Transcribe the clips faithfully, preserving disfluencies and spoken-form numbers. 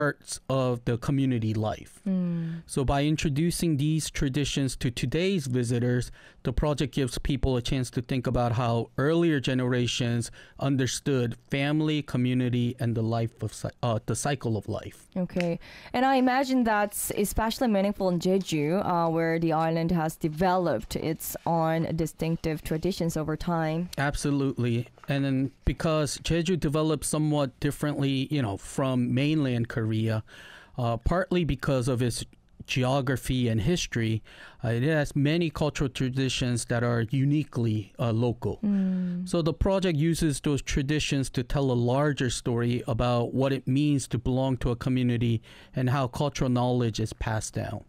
parts of the community life. Mm. So by introducing these traditions to today's visitors, the project gives people a chance to think about how earlier generations understood family, community, and the life of uh, the cycle of life. Okay, and I imagine that's especially meaningful in Jeju, uh, where the island has developed its own distinctive traditions over time. Absolutely. And then because Jeju developed somewhat differently, you know, from mainland Korea, uh, partly because of its geography and history, uh, it has many cultural traditions that are uniquely uh, local. Mm. So the project uses those traditions to tell a larger story about what it means to belong to a community and how cultural knowledge is passed down.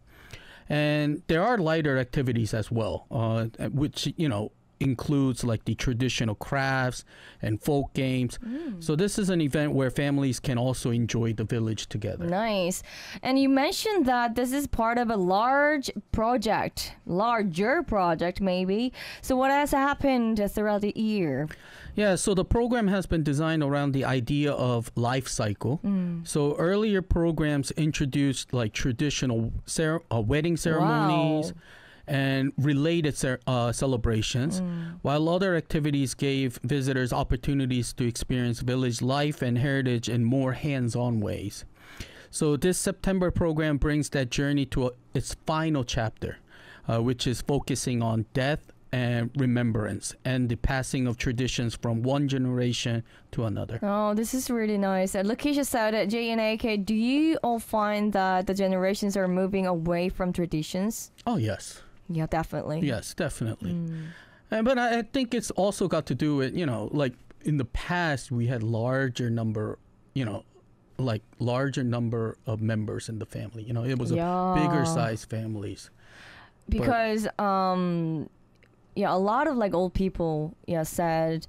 And there are lighter activities as well, uh, which, you know, includes like the traditional crafts and folk games. Mm. So this is an event where families can also enjoy the village together. Nice. And you mentioned that this is part of a large project, larger project maybe. So what has happened throughout the year? Yeah, so the program has been designed around the idea of life cycle. Mm. So earlier programs introduced like traditional cer- uh, wedding ceremonies, Wow. and related cer- uh, celebrations, Mm. while other activities gave visitors opportunities to experience village life and heritage in more hands-on ways. So this September program brings that journey to a, its final chapter, uh, which is focusing on death and remembrance and the passing of traditions from one generation to another. Oh, this is really nice. Uh, Lakeisha said at J N A K, do you all find that the generations are moving away from traditions? Oh, yes. Yeah, definitely. Yes, definitely. Mm. Uh, but I, I think it's also got to do with, you know, like in the past, we had larger number, you know, like larger number of members in the family. You know, it was Yeah. a bigger size families. Because, um, yeah, a lot of like old people, yeah, said,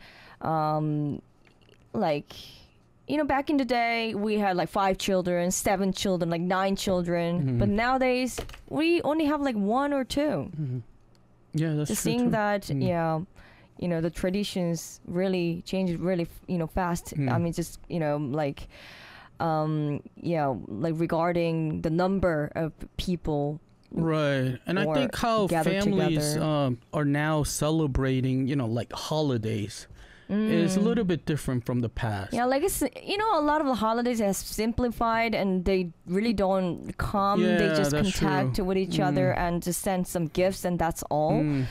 um, like, you know, back in the day, we had like five children, seven children, like nine children. Mhm. But nowadays, we only have like one or two. Mm-hmm. Yeah, that's Just true. seeing too. that, Mm. yeah, you know, the traditions really change really, you know, fast. Mm. I mean, just, you know, like, um, yeah, like regarding the number of people. Right. And I or think how gather families together. um, are now celebrating, you know, like holidays is a Mm. little bit different from the past. Yeah, like it's, you know, a lot of the holidays has simplified and they really don't come. They Yeah, just that's contact true. with each Mm. other and just send some gifts and that's all. Mm.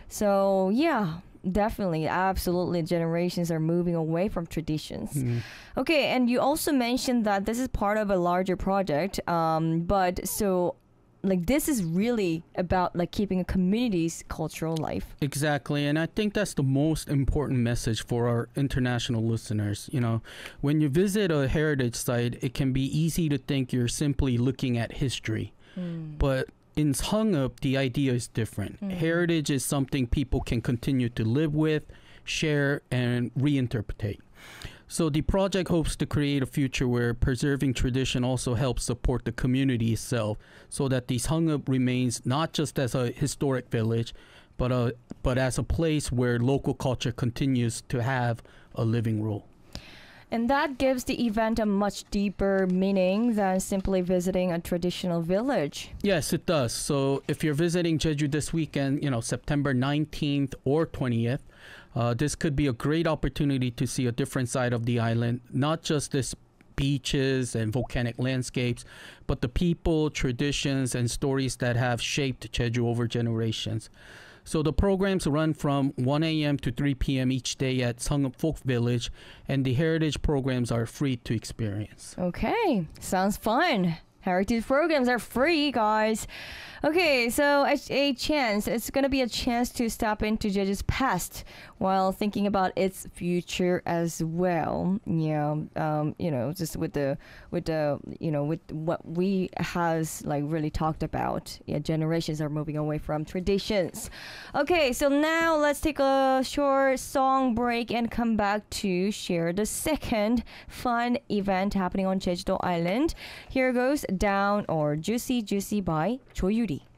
So yeah, definitely, absolutely, generations are moving away from traditions. Mm. Okay, and you also mentioned that this is part of a larger project. Um, but so, like, this is really about like keeping a community's cultural life. Exactly. And I think that's the most important message for our international listeners. You know, when you visit a heritage site, it can be easy to think you're simply looking at history. Mm. But in Seongup, the idea is different. Mm. Heritage is something people can continue to live with, share, and reinterpret. So the project hopes to create a future where preserving tradition also helps support the community itself, so that the Seongup remains not just as a historic village, but a, but as a place where local culture continues to have a living role. And that gives the event a much deeper meaning than simply visiting a traditional village. Yes, it does. So if you're visiting Jeju this weekend, you know, September nineteenth or twentieth, uh, this could be a great opportunity to see a different side of the island, not just this beaches and volcanic landscapes, but the people, traditions, and stories that have shaped Jeju over generations. So the programs run from one a.m. to three p.m. each day at Seongup Folk Village, and the heritage programs are free to experience. Okay, sounds fun. Heritage programs are free, guys. Okay, so a, a chance. It's gonna be a chance to step into Jeju's past while thinking about its future as well. Yeah, um, you know, just with the with the you know with what we has like really talked about. Yeah, generations are moving away from traditions. Okay, so now let's take a short song break and come back to share the second fun event happening on Jeju Island. Here goes Down or Juicy Juicy by Jo Yuri.